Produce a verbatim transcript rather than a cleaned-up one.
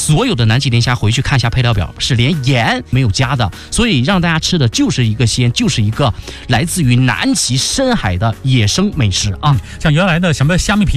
所有的南极磷虾回去看一下配料表，是连盐没有加的，所以让大家吃的就是一个鲜，就是一个来自于南极深海的野生美食啊。 嗯、像原来的什么虾米皮